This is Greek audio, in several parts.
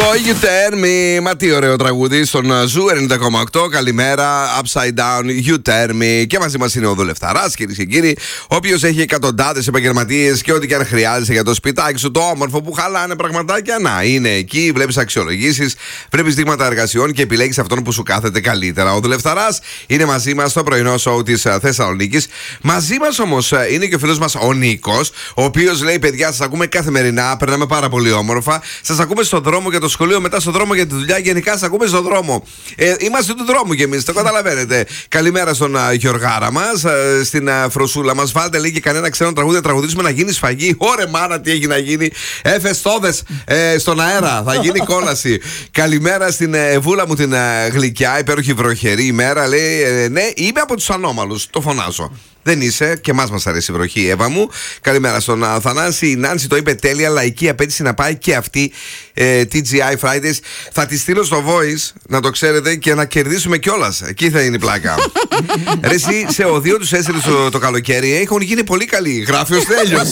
You Turn Me. Μα τι ωραίο τραγούδι στον Ζου 90,8. Καλημέρα, Upside Down, You Turn Me. Και μαζί μας είναι ο Δουλευταράς, κυρίες και κύριοι, ο οποίος έχει εκατοντάδες επαγγελματίες και ό,τι και αν χρειάζεσαι για το σπιτάκι σου, το όμορφο που χαλάνε πραγματάκια. Να είναι εκεί, βλέπεις αξιολογήσεις, βλέπεις δείγματα εργασιών και επιλέγεις αυτόν που σου κάθεται καλύτερα. Ο Δουλευταράς είναι μαζί μας στο πρωινό σοου της Θεσσαλονίκης. Μαζί μας όμως είναι και ο φίλος μας ο Νίκος, ο οποίος λέει: παιδιά, σας ακούμε καθημερινά, περνάμε πάρα πολύ όμορφα. Σας ακούμε στον δρόμο για το σχολείο, μετά στον δρόμο για τη δουλειά. Γενικά σας ακούμε στον δρόμο. Είμαστε του δρόμου κι εμείς, το καταλαβαίνετε. Καλημέρα στον Γιωργάρα μας, στην Φροσούλα μας. Βάλτε λίγη κανένα ξένο τραγούδι να τραγουδήσουμε να γίνει σφαγή. Ωρε μάνα, τι έχει να γίνει. Εφεστόδες στον αέρα, θα γίνει κόλαση. Καλημέρα στην Βούλα μου την γλυκιά, υπέροχη βροχερή ημέρα. Λέει: ναι, είμαι από τους ανώμαλους, το φωνάζω. Δεν είσαι, και μας αρέσει η βροχή, Εύα μου. Καλημέρα στον Θανάση. Η Νάνση το είπε τέλεια. Λαϊκή απέτηση να πάει και αυτή TGI Fridays. Θα τη στείλω στο voice, να το ξέρετε, και να κερδίσουμε κιόλας. Εκεί θα είναι η πλάκα. Ρε, εσύ σε οδείο τους έστειλες το καλοκαίρι. Έχουν γίνει πολύ καλοί. Γράφει ο Στέλιος.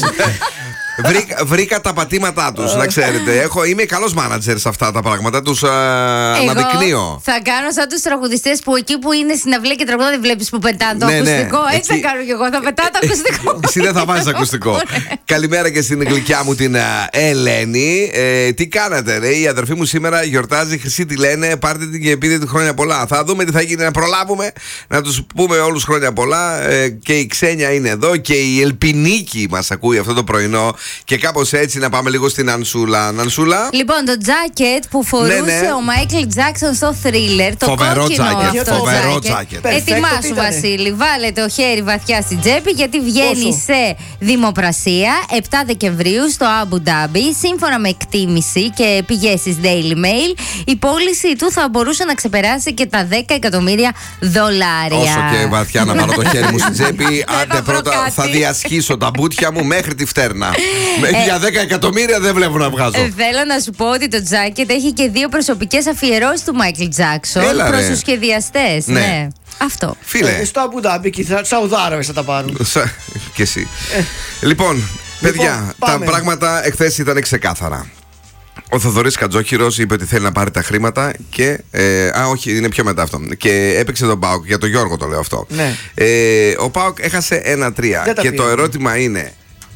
Βρήκα τα πατήματά τους, να ξέρετε. Είμαι καλός μάνατζερ σε αυτά τα πράγματα. Τους αναδεικνύω. Θα κάνω σαν τους τραγουδιστές που εκεί που είναι στην αυλή και τραγουδά δεν βλέπεις που πετάνε το ακουστικό. Έτσι θα κάνω κι εγώ. Θα πετάω το ακουστικό. Εσύ δεν θα βάζεις ακουστικό. Καλημέρα και στην γλυκιά μου την Ελένη. Τι κάνατε, ρε? Η αδερφή μου σήμερα γιορτάζει. Χρυσή τη λένε. Πάρτε την και πείτε τη χρόνια πολλά. Θα δούμε τι θα γίνει, να προλάβουμε να τους πούμε όλους χρόνια πολλά. Και η Ξένια είναι εδώ και η Ελπινίκη μας ακούει αυτό το πρωινό. Και κάπως έτσι να πάμε λίγο στην Ανσούλα. Νανσούλα. Λοιπόν, το τζάκετ που φορούσε ο Μάικλ Τζάκσον στο Thriller. Το φοβερό τζάκετ. Φοβερό τζάκετ. Ετοιμάσου, Βασίλη. Βάλε το χέρι βαθιά στην τσέπη, γιατί βγαίνει σε δημοπρασία 7 Δεκεμβρίου στο Αμπου Ντάμπι. Σύμφωνα με εκτίμηση και πηγές της Daily Mail, η πώληση του θα μπορούσε να ξεπεράσει και τα $10 εκατομμύρια. Όσο και βαθιά να βάλω το χέρι μου στην τσέπη, άντε πρώτα θα διασχίσω τα μπούτια μου μέχρι τη φτέρνα. Για 10 εκατομμύρια δεν βλέπω να βγάζω. Θέλω να σου πω ότι το τζάκετ έχει και 2 προσωπικές αφιερώσεις του Μάικλ Τζάκσον προς τους σχεδιαστές. Ναι. Αυτό. Φίλε. Στο Αμπουντάμπι και οι Σαουδάραβες θα τα πάρουν. Και εσύ. Λοιπόν, παιδιά, τα πράγματα εχθές ήταν ξεκάθαρα. Ο Θοδωρής Κατζόχυρος είπε ότι θέλει να πάρει τα χρήματα και. Όχι, είναι πιο μετά αυτό. Και έπαιξε τον ΠΑΟΚ. Για τον Γιώργο το λέω αυτό. Ναι. Ο ΠΑΟΚ έχασε 1-3. Και το ερώτημα είναι.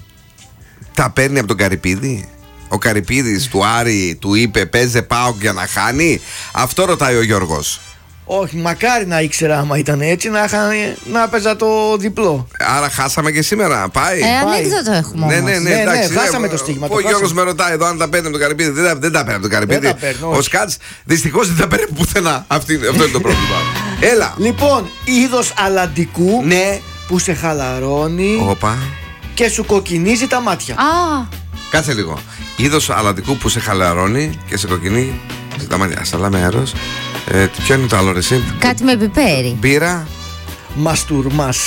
Τα παίρνει από τον Καρυπίδη? Ο Καρυπίδης του Άρη του είπε παίζε ΠΑΟΚ για να χάνει? Αυτό ρωτάει ο Γιώργος. Όχι, μακάρι να ήξερα άμα ήταν έτσι να παίζα το διπλό. Άρα χάσαμε και σήμερα. Πάει. Ανέκδοτο έχουμε όμως. Ναι, εντάξει, χάσαμε το στίγμα. Ο Γιώργος με ρωτάει εδώ αν τα παίρνει από τον Καρυπίδη. Δεν τα παίρνει από τον Καρυπίδη. Ο Σκάτς δυστυχώς δεν τα παίρνει πουθενά. Αυτό είναι το πρόβλημα. Έλα. Λοιπόν, είδος αλαντικού, ναι, που σε χαλαρώνει. Οπα. Και σου κοκκινίζει τα μάτια. Κάτσε λίγο. Είδος αλαντικού που σε χαλαρώνει και σε κοκκινίζει τα μάτια. Σαλάμε αέρος. Ποιο είναι το άλλο, ρε εσύ? Κάτι με πιπέρι. Μπύρα. Μαστουρμάς.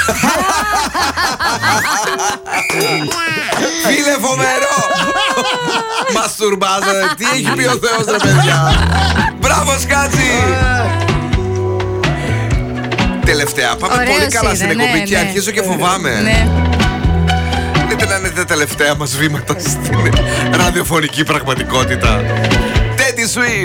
Φίλε, φοβερό. Μαστουρμάς. Τι έχει πει ο Θεός, ρε παιδιά. Μπράβο, Σκάτση. Τελευταία. Πάμε πολύ καλά στην εκπομπή και αρχίζω και φοβάμαι. Λέτε να είναι τα τελευταία μας βήματα στην ραδιοφωνική πραγματικότητα. Teddy Swift.